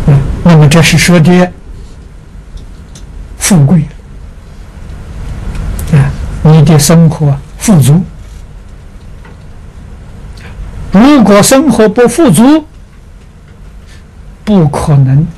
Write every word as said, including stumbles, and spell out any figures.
啊，那么这是说的富贵啊，你的生活富足。如果生活不富足，不可能